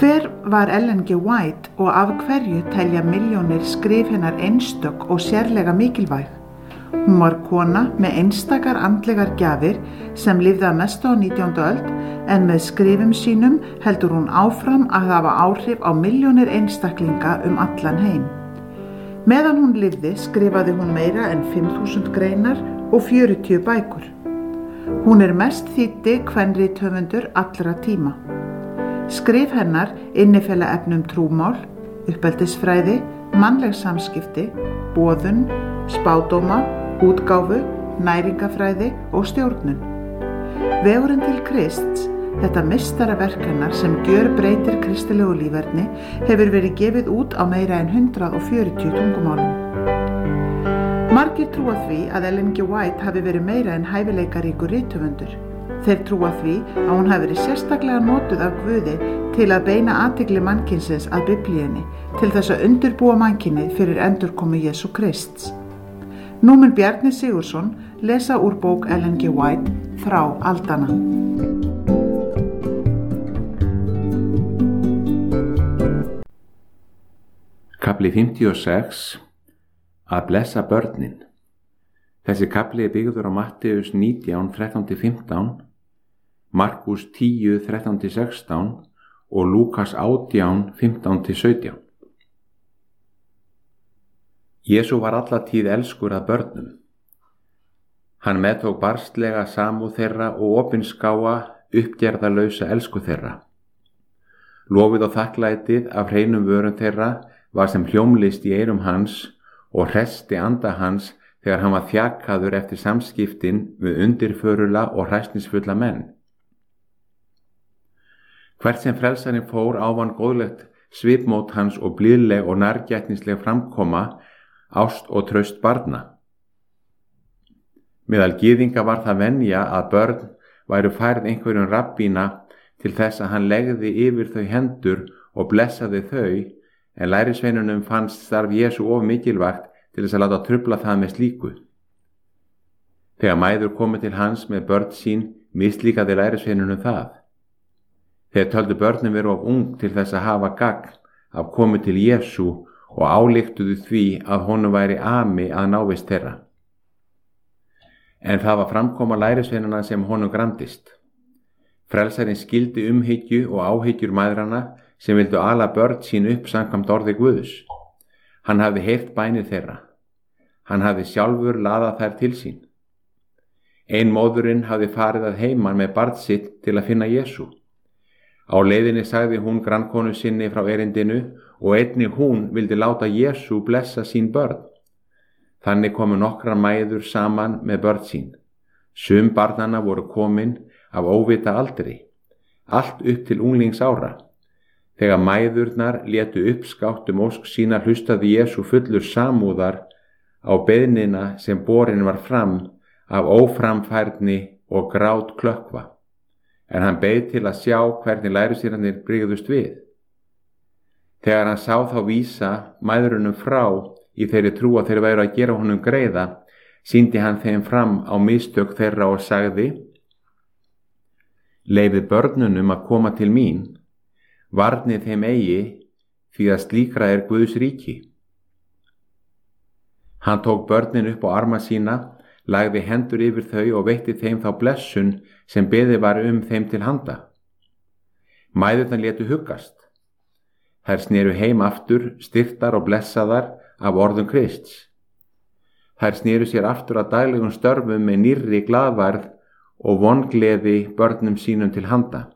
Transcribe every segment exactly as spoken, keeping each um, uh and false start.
Hver var Ellen G. White og af hverju telja milljónir skrif hennar einstök og sérlega mikilvæg? Hún var kona með einstakar andlegar gjafir sem lifði að mestu á nítjándu öld, en með skrifum sínum heldur hún áfram að hafa áhrif á milljónir einstaklinga um allan heim. Meðan hún lifði skrifaði hún meira en fimm þúsund greinar og fjörutíu bækur. Hún er mest þýddi kvenrithöfundur allra tíma. Skrif hennar innifela efnum trúmál, uppeldisfræði, mannleg samskipti, boðun, spádóma, útgáfu, næringafræði og stjórnun. Vegurinn til Krists, þetta meistaraverk hennar sem gjörbreytir kristilegu líferni, hefur verið gefið út á meira en hundrað og fjörutíu tungumálum. Margir trúa því að Ellen G. White hafi verið meira en hæfileikaríkur rithöfundur. Þeir trúa því að hún hafi verið sérstaklega notuð af Guði til að beina athygli mannkynsins að Biblíunni, til þess að undirbúa mannkynið fyrir endurkomu Jesú Krists. Nú mun Bjarni Sigurðsson lesa úr bók Ellen G. White, Þrá aldanna. Kafli fimmtíu og sex. Að blessa börnin. Þessi kafli er byggður á Matteus nítján, þrettán til fimmtán, Markus tíu, þrettán til sextán og Lúkas átján, fimmtán til sautján. Jesú var alla tíð elskur að börnum. Hann meðtók barnslega samúð þeirra og opinskáa uppgerðarlausa elsku þeirra. Lofið og þakklætið af hreinum vörum þeirra var sem hljómlist í eyrum hans og hressti anda hans þegar hann var þjakaður eftir samskiptin við undirförula og hræsnisfulla menn. Hvert sem frelsarinn fór ávann góðlegt svipmót hans og blíðleg og nærgætnisleg framkoma, ást og traust barna. Meðal gyðinga var það venja að börn væru færð einhverjum rabbína til þess að hann legði yfir þau hendur og blessaði þau, en lærisveinunum fannst starf Jesú of mikilvægt til þess að láta trufla það með slíku. Þegar mæður komu til hans með börn sín, mislíkaði lærisveinunum það. Þeir töldu börnin veru of ung til þess að hafa gagn af komu til Jesú og ályktuðu því að honum væri ami að návist þeirra. En það var framkoma lærisveinana sem honum gramdist. Frelsarinn skildi umhyggju og áhyggjur mæðrana sem vildu ala börn sín upp samkvæmt orði Guðs. Hann hafði heyrt bænir þeirra. Hann hafði sjálfur laðað þær til sín. Ein móðurinn hafði farið að heiman með barn sitt til að finna Jesú. Á leiðinni sagði hún grannkonu sinni frá erindinu og einnig hún vildi láta Jesú blessa sín börn. Þannig komu nokkrar mæður saman með börn sín. Sum barnanna voru komin af óvita aldri, allt upp til unglingsára. Þegar mæðurnar létu uppskátt um ósk sína hlustaði Jesú fullur samúðar á beiðnina sem borin var fram af óframfærni og grát klökkva, en hann beið til að sjá hvernig lærisveinarnir brygðust við. Þegar hann sá þá vísa mæðrunum frá í þeirri trú að þeir væru að gera honum greiða, sýndi hann þeim fram á mistök þeirra og sagði: Leyfið börnunum að koma til mín, varnið þeim eigi, því að slíkra er Guðs ríki. Hann tók börnin upp á arma sína, lagði hendur yfir þau og veitti þeim þá blessun sem beðið var um þeim til handa. Mæðurnar létu huggast. Þær sneru heim aftur, styrktar og blessaðar af orðum Krists. Þær sneru sér aftur að daglegum störfum með nýrri glaðværð og vongleði börnum sínum til handa.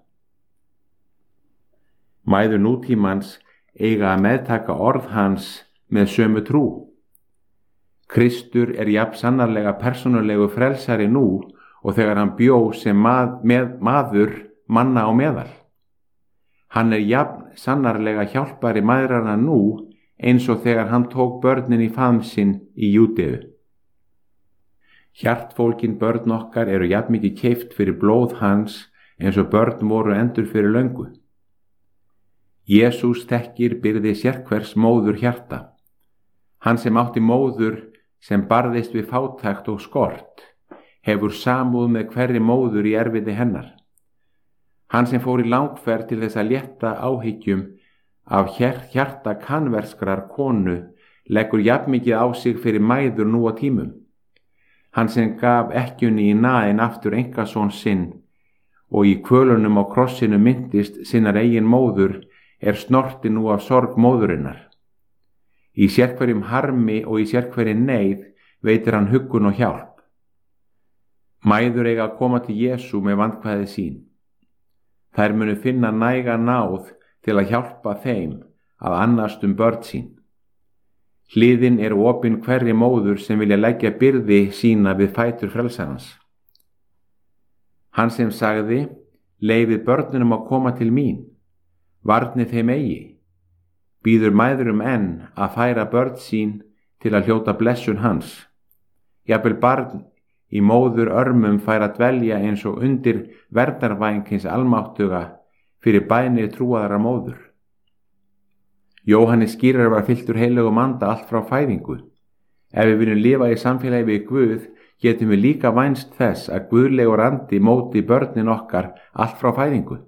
Mæður nútímans eiga að meðtaka orð hans með sömu trú. Kristur er jafn sannarlega persónulegu frelsari nú og þegar hann bjó sem mað, með, maður manna á meðal. Hann er jafn sannarlega hjálpari mæðrana nú eins og þegar hann tók börnin í faðm sinn í Júdeu. Hjartfólkin börn okkar eru jafn mikið keypt fyrir blóð hans eins og börn voru endur fyrir löngu. Jesús þekkir byrði sérhvers móður hjarta. Hann sem átti móður sem barðist við fátækt og skort, hefur samúð með hverri móður í erfiði hennar. Hann sem fór í langferð til þess að létta áhyggjum af hjarta kanverskrar konu leggur jafnmikið á sig fyrir mæður nú á tímum. Hann sem gaf ekkjunni í naðin aftur einkason sinn og í kvölunum á krossinu myndist sinnar eigin móður er snorti nú af sorg móðurinnar. Í sérhverjum harmi og í sérhverjum neyð veitir hann huggun og hjálp. Mæður eiga að koma til Jesú með vandkvæði sín. Þær munu finna næga náð til að hjálpa þeim að annast um börn sín. Hliðin er opin hverri móður sem vilja leggja byrði sína við fætur frelsarans. Hann sem sagði, leyfið börnunum að koma til mín, varnið þeim eigi, býður mæðurum enn að færa börn sín til að hljóta blessun hans. Jafnvel barn í móður örmum fær að dvelja eins og undir verndarvæng hins almáttuga fyrir bænir trúaðara móður. Jóhannes skýrar var fylltur heilögum anda allt frá fæðingu. Ef við viljum lifa í samfélagi við Guð, getum við líka vænst þess að guðlegur andi móti börnin okkar allt frá fæðingu.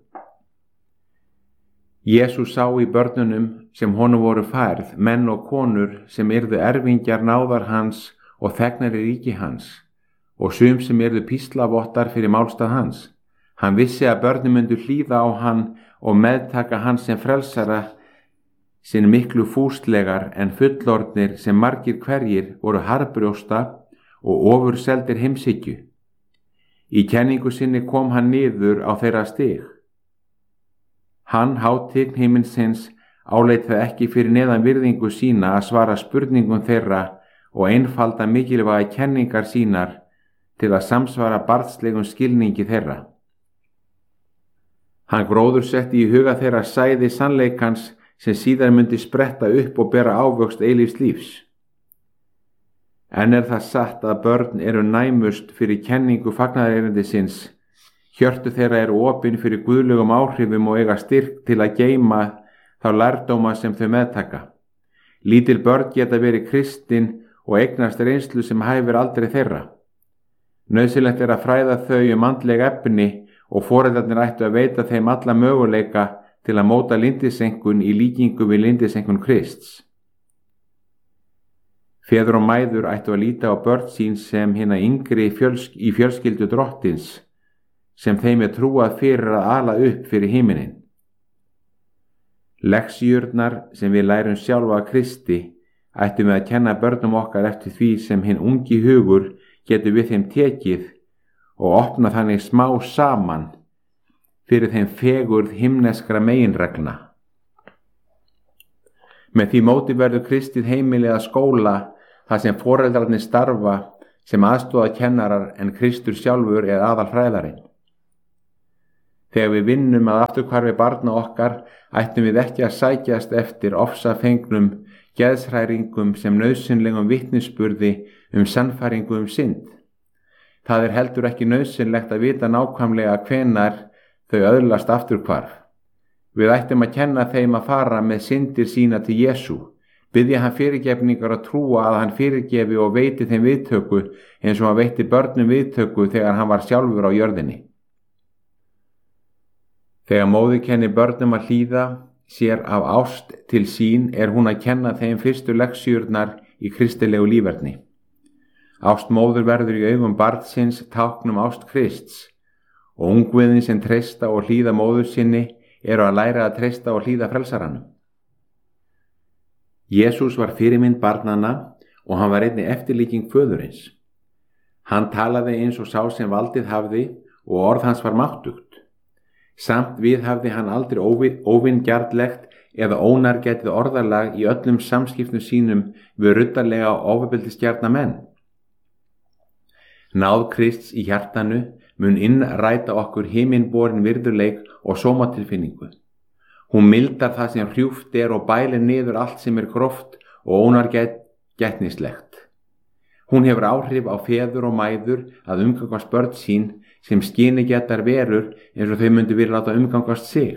Jesús sá í börnunum sem honum voru færð menn og konur sem yrðu erfingjar náðar hans og þegnar í ríki hans, og sum sem yrðu píslavottar fyrir málstað hans. Hann vissi að börnin myndu hlýða á hann og meðtaka hans sem frelsara sinn miklu fúslegar en fullorðnir sem margir hverjir voru harðbrjósta og ofurseldir heimshyggju. Í kenningu sinni kom hann niður á þeirra stig. Hann, hátign himinsins, áleit það ekki fyrir neðan virðingu sína að svara spurningum þeirra og einfalda mikilvæga kenningar sínar til að samsvara barnslegum skilningi þeirra. Hann gróðursetti í huga þeirra sæði sannleikans sem síðar myndi spretta upp og bera ávöxt eilífs lífs. En er það satt að börn eru næmust fyrir kenningu fagnaðarerindisins, hjörtu þeirra eru opin fyrir guðlegum áhrifum og eiga styrk til að geyma þá lærdóma sem þau meðtaka. Lítil börn geta verið kristin og eignast reynslu sem hæfir aldrei þeirra. Nauðsynlegt er að fræða þau um andleg efni og foreldrarnir ættu að veita þeim alla möguleika til að móta lindisenkun í líkingu við lindisenkun Krists. Feður og mæður ættu að líta á börn sín sem hina yngri fjölsk, í fjölskyldu drottins, sem þeim er trúað fyrir að ala upp fyrir himinin. Leksjurnar sem við lærum sjálfa að Kristi ættum við að kenna börnum okkar eftir því sem hinn ungi hugur getur við þeim tekið og opna þannig smá saman fyrir þeim fegurð himneskra meginregna. Með því móti verður kristið heimilið að skóla þar sem foreldrarnir starfa sem aðstoða kennarar en Kristur sjálfur er aðal fræðarinn. Þegar við vinnum að afturhvarfi barna okkar ættum við ekki að sækjast eftir ofsafengnum geðshræringum sem nauðsynlegum vitnisburði um sannfæringu um synd. Það er heldur ekki nauðsynlegt að vita nákvæmlega hvenar þau öðlast afturhvarf. Við ættum að kenna þeim að fara með syndir sína til Jesú, biðja hann fyrirgefningar og trúa að hann fyrirgefi og veiti þeim viðtöku eins og hann veitti börnum viðtöku þegar hann var sjálfur á jörðinni. Þegar móðir kennir börnum að hlýða sér af ást til sín er hún að kenna þeim fyrstu leksjurnar í kristilegu líferni. Ást móður verður í augum barnsins táknum ást Krists og ungviðin sem treysta og hlýða móður sinni eru að læra að treysta og hlýða frelsaranum. Jesús var fyrirmynd barnanna og hann var einnig eftirlíking föðurins. Hann talaði eins og sá sem valdið hafði og orð hans var máttugt. Samt viðhafði hann aldrei óvingjarnlegt eða ónargætið orðalag í öllum samskiptum sínum við ruddarlega og ofbeldisgjarna menn. Náð Krists í hjartanu mun innræta okkur himinborin virðuleik og sómatilfinningu. Hún mildar það sem hrjúft er og bælir niður allt sem er gróft og ónargætnislegt. Hún hefur áhrif á feður og mæður að umgangast börn sín sem skynigætar verur eins og þau myndu vilja láta umgangast sig.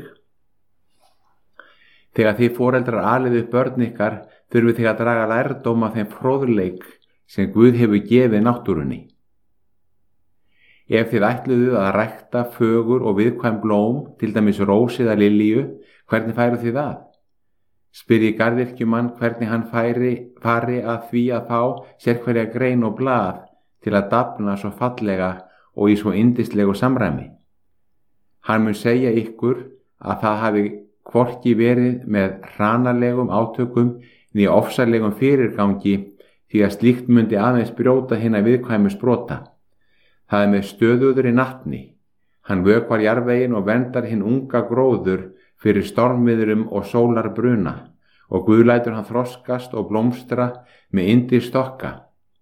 Þegar þið foreldrar alið upp börn ykkar þurfið þið að draga lærdóm af þeim fróðleik sem Guð hefur gefið náttúrunni. Ef þið ætluðu að rækta fögur og viðkvæm blóm, til dæmis rós eða lilju, hvernig færu þið það? Spyrji garðyrkjumann hvernig hann færi, fari að því að fá sérhverja grein og blað til að dafna svo fallega og í svo yndislegu samræmi. Hann mun segja ykkur að það hafi hvorki verið með hranalegum átökum né ofsalegum fyrirgangi, því að slíkt mundi aðeins brjóta hina viðkvæmu sprota. Það er með stöðuður í natni. Hann vökvar jarðveginn og verndar hinn unga gróður fyrir stormviðrum og sólarbruna, og Guð lætur hann þroskast og blómstra með yndir stokka.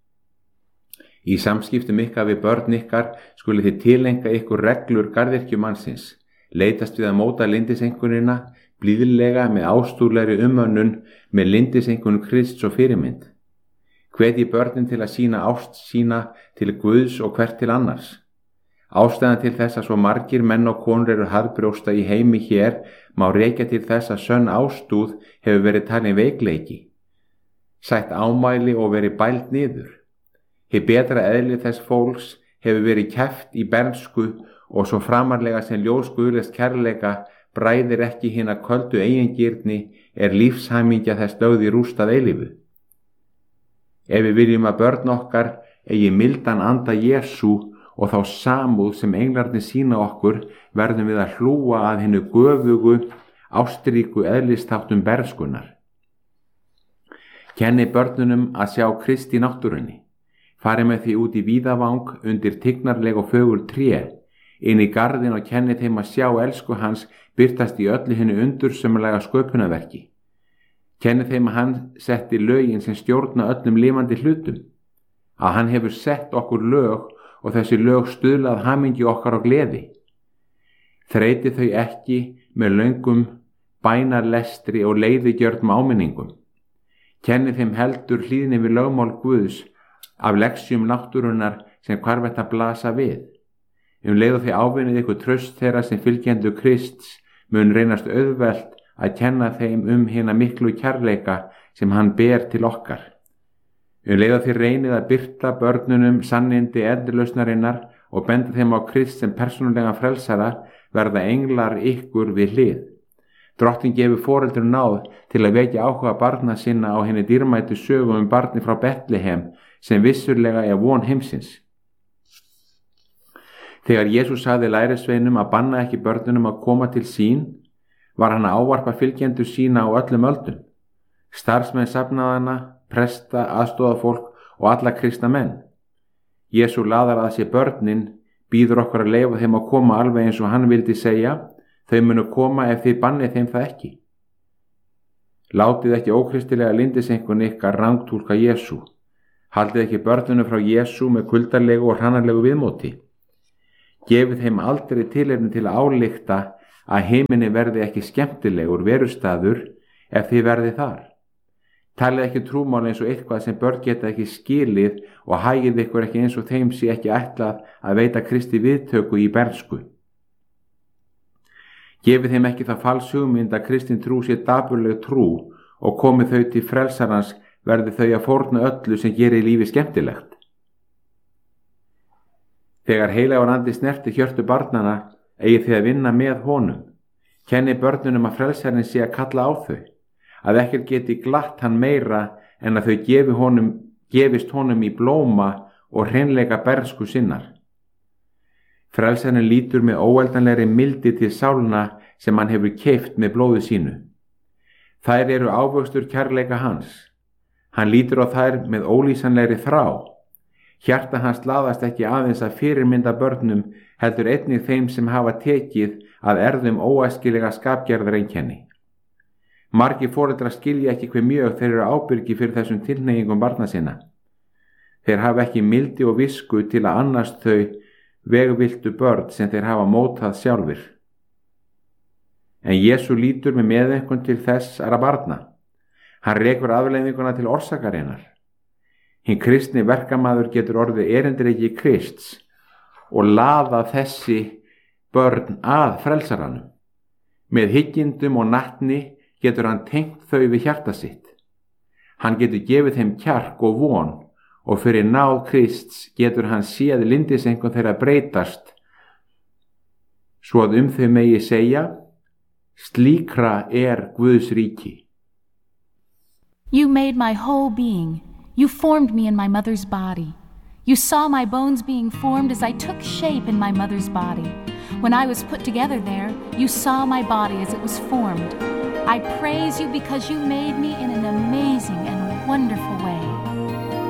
Í samskiptum ykkar við börn ykkar skuli þið tilenga ykkur reglur garðyrkjumannsins, leitast við að móta lindisenkunina blíðlega með ástúðlegri umönnun með lindisenkun Krists og fyrirmynd. Hvetji börnin til að sýna ást sína til Guðs og hvert til annars. Ástæðan til þess að svo margir menn og konur eru harðbrjósta í heimi hér má rekja til þess að sönn ástúð hefur verið talin veikleiki, sætt ámæli og verið bælt niður. Hið betra eðli þess fólks hefur verið kæft í bernsku og svo framarlega sem ljós guðlegs kærleika bræðir ekki hina köldu eigingirni er lífshamingja þess lögð í rúst að eilífu. Ef við viljum að börn okkar eigi mildan anda Jesú og þá samúð sem englarnir sína okkur, verðum við að hlúa að hinnu göfugu, ástríku eðlistáttum berskunar. Kenni börnunum að sjá Krist í náttúrunni. Fari með því út í víðavang undir tignarleg og fögur tré, inn í garðin og kenni þeim að sjá elsku hans birtast í öllu hinnu undursömmulega sköpunarverki. Kenni þeim að hann setti lögin sem stjórna öllum lifandi hlutum, að hann hefur sett okkur lög og þessi lög stuðlað hamingju okkar og gleði. Þreyti þau ekki með löngum bænarlestri og leiðigjörnum áminningum. Kenni þeim heldur hlýðni við lögmál Guðs af leksjum náttúrunnar sem hvarvett að blasa við. Um leið og þau ávinnið ykkur traust þeirra sem fylgjendur Krists mun reynast auðvelt að kenna þeim um hina miklu kærleika sem hann ber til okkar. Um leið og þið reynið að birta börnunum sannindi endurlausnarinnar og benda þeim á Krist sem persónulega frelsara, verða englar ykkur við hlið. Drottinn gefur foreldrum náð til að vekja áhuga barna sinna á henni dýrmætu sögu um barni frá Betlehem sem vissurlega er von heimsins. Þegar Jesús sagði lærisveinum að banna ekki börnunum að koma til sín, var hann að ávarpa fylgjendur sína á öllum öldum, starfsmenn safnaðana, presta, aðstofafólk og alla kristna menn. Jesú laðar að sér börnin, býður okkur að leyfa þeim að koma alveg eins og hann vildi segja, þau munu koma ef þið bannið þeim það ekki. Látið ekki ókristilega lindisenkun ykkar rangtúlka Jesú. Haldið ekki börnunum frá Jesú með kuldarlegu og hrannarlegu viðmóti. Gefið þeim aldrei tilefni til að álykta að heiminni verði ekki skemmtilegur verustaður ef þið verði þar. Talið ekki trúmál eins og eitthvað sem börn geta ekki skilið og hagið ykkur ekki eins og þeim sé ekki ætlað að veita Kristi viðtöku í bernsku. Gefið þeim ekki það fals hugmynd að kristin trú sé dapurleg trú og komið þau til frelsarans verði þau að fórna öllu sem gerir lífi skemmtilegt. Þegar heilagur andi snerti hjörtu barnana eigið þið að vinna með honum. Kenni börnunum að frelsarinn sé að kalla á þau, að ekkert geti glatt hann meira en að þau gefi honum, gefist honum í blóma og hreinleika bernsku sinnar. Frelsarinn lítur með óeldanlegri mildi til sálna sem hann hefur keypt með blóði sínu. Þær eru ávöxtur kærleika hans. Hann lítur á þær með ólýsanlegri þrá. Hjarta hans laðast ekki aðeins að fyrirmynda börnum, heldur einnig þeim sem hafa tekið að erðum óæskilega skapgerðareinkenni. Margir foreldrar skilja ekki hve mjög þeir eru ábyrgi fyrir þessum tilhneigingum barna sinna. Þeir hafa ekki mildi og visku til að annast þau vegviltu börn sem þeir hafa mótað sjálfir. En Jesú lítur með meðaumkun til þessara barna. Hann rekur afleiðinguna til orsakarinnar. Hinn kristni verkamaður getur orðið erindreki Krists og laða þessi börn að frelsaranum. Með hyggindum og natni getur hann tengt þau við hjarta sitt. Hann getur gefið þeim kjark og von og fyrir náð Krists getur hann séð lyndiseinkunn þeirra breytast, svo að um þau megi segja, slíkra er Guðs ríki. You made my whole being. You formed me in my mother's body. You saw my bones being formed as I took shape in my mother's body. When I was put together there, you saw my body as it was formed. I praise you because you made me in an amazing and wonderful way.